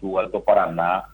Iguazú, Alto Paraná,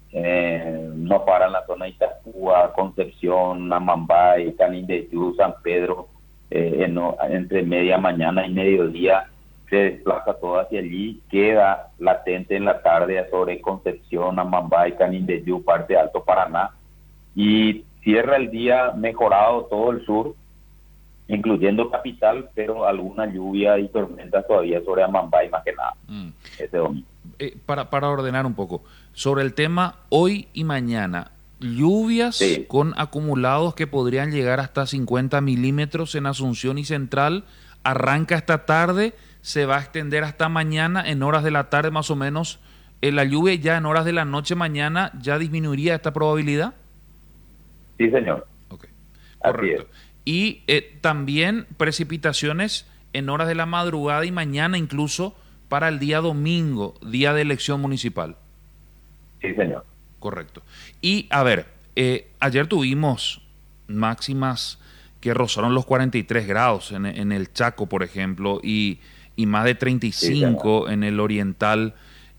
no para en la zona de Itacúa, Concepción, Namambay, Canindeyú, San Pedro, entre media mañana y mediodía se desplaza todo hacia allí, queda latente en la tarde sobre Concepción, Namambay, Canindeyú, parte de Alto Paraná, y cierra el día mejorado todo el sur, incluyendo capital, pero alguna lluvia y tormentas todavía sobre Amambay más que nada, este domingo. Para ordenar un poco, sobre el tema hoy y mañana, lluvias Sí, con acumulados que podrían llegar hasta 50 milímetros en Asunción y Central, arranca esta tarde, se va a extender hasta mañana, en horas de la tarde más o menos, la lluvia ya en horas de la noche mañana ya disminuiría esta probabilidad. sí señor, Ok, así es. correcto. Y también precipitaciones en horas de la madrugada y mañana incluso para el día domingo, día de elección municipal. Sí señor. Correcto. Y a ver, ayer tuvimos máximas que rozaron los 43 grados en el Chaco, por ejemplo, y más de Sí señor. 35 en el Oriental.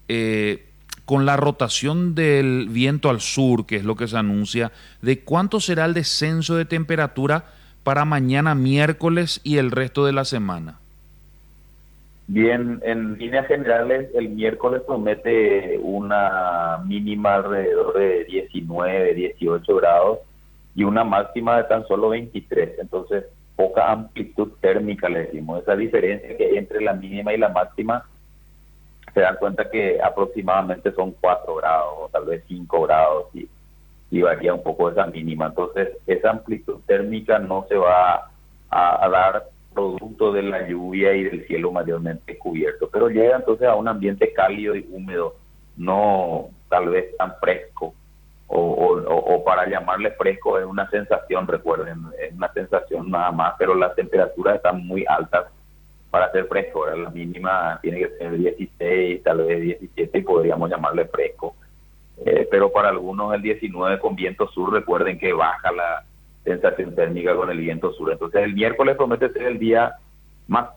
Con la rotación del viento al sur, que es lo que se anuncia, ¿de cuánto será el descenso de temperatura para mañana miércoles y el resto de la semana? Bien, en líneas generales, el miércoles promete una mínima alrededor de 19, 18 grados y una máxima de tan solo 23. Entonces, poca amplitud térmica, le decimos. Esa diferencia que hay entre la mínima y la máxima, se dan cuenta que aproximadamente son 4 grados o tal vez 5 grados y varía un poco esa mínima. Entonces, esa amplitud térmica no se va a dar producto de la lluvia y del cielo mayormente cubierto, pero llega entonces a un ambiente cálido y húmedo, no tal vez tan fresco, o para llamarle fresco es una sensación, recuerden, es una sensación nada más, pero las temperaturas están muy altas para ser fresco, ¿verdad? La mínima tiene que ser 16, tal vez 17 y podríamos llamarle fresco. Pero para algunos el 19 con viento sur, recuerden que baja la sensación térmica con el viento sur. Entonces el miércoles promete ser el día más,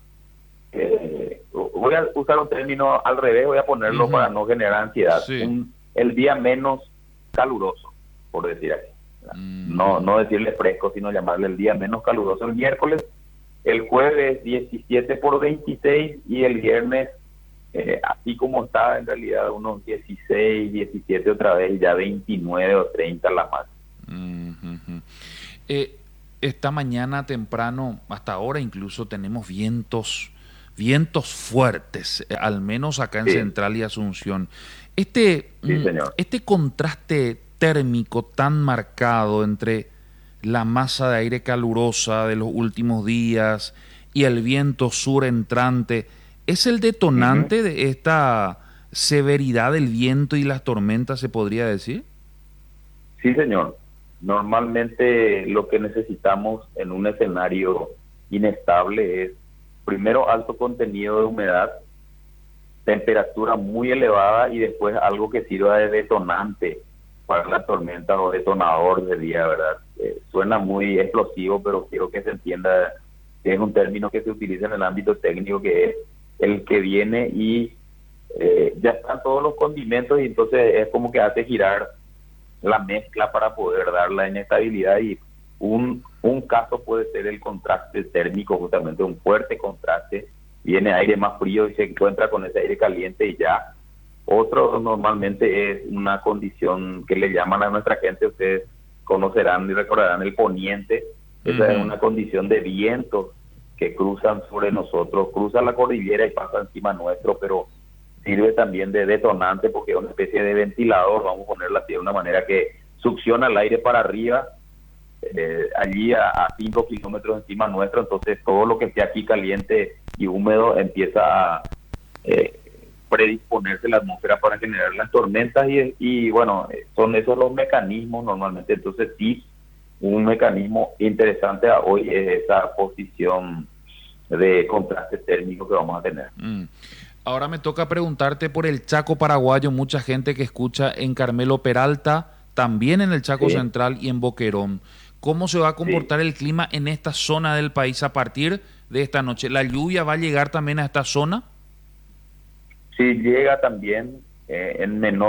voy a usar un término al revés, voy a ponerlo Ujú. para no generar ansiedad, Sí. el día menos caluroso, por decir así. No, Ujú. no decirle fresco, sino llamarle el día menos caluroso el miércoles, el jueves 17 por 26 y el viernes así como está en realidad unos 16, 17 otra vez, ya 29 o 30 la más. Ujú. Eh, esta mañana temprano, hasta ahora incluso tenemos vientos fuertes, al menos acá en Sí, Central y Asunción. Este, sí señor. este contraste térmico tan marcado entre la masa de aire calurosa de los últimos días y el viento sur entrante, ¿es el Ujú. detonante de esta severidad del viento y las tormentas, se podría decir? Sí señor. Normalmente lo que necesitamos en un escenario inestable es primero alto contenido de humedad, temperatura muy elevada y después algo que sirva de detonante para la tormenta o detonador del día, ¿verdad? Suena muy explosivo, pero quiero que se entienda que es un término que se utiliza en el ámbito técnico, que es el que viene y ya están todos los condimentos y entonces es como que hace girar la mezcla para poder dar la inestabilidad y un caso puede ser el contraste térmico, justamente un fuerte contraste, viene aire más frío y se encuentra con ese aire caliente y ya. Otro normalmente es una condición que le llaman a nuestra gente, ustedes conocerán y recordarán el poniente, esa es Ujú. una condición de vientos que cruzan sobre nosotros, cruzan la cordillera y pasan encima nuestro, pero sirve también de detonante porque es una especie de ventilador, vamos a ponerla así de una manera que succiona el aire para arriba, allí a 5 kilómetros encima nuestro, entonces todo lo que esté aquí caliente y húmedo empieza a eh, predisponerse la atmósfera para generar las tormentas y bueno, son esos los mecanismos normalmente, entonces sí, un mecanismo interesante a hoy es esa posición de contraste térmico que vamos a tener. Mm. Ahora me toca preguntarte por el Chaco paraguayo, mucha gente que escucha en Carmelo Peralta, también en el Chaco Sí, Central y en Boquerón. ¿Cómo se va a sí. comportar el clima en esta zona del país a partir de esta noche? ¿La lluvia va a llegar también a esta zona? Sí llega también en menor